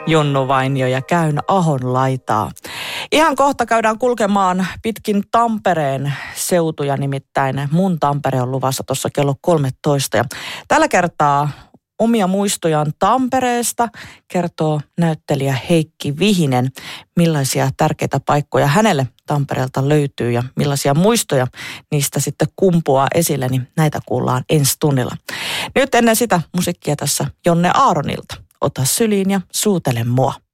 Junnu Vainio ja käyn Ahon laitaa. Ihan kohta käydään kulkemaan pitkin Tampereen seutuja, nimittäin mun Tampere on luvassa tuossa kello 13. Ja tällä kertaa omia muistojaan Tampereesta kertoo näyttelijä Heikki Vihinen, millaisia tärkeitä paikkoja hänelle Tampereelta löytyy ja millaisia muistoja niistä sitten kumpuaa esille, niin näitä kuullaan ensi tunnilla. Nyt ennen sitä musiikkia tässä Jonne Aaronilta. Ota syliin ja suutele mua.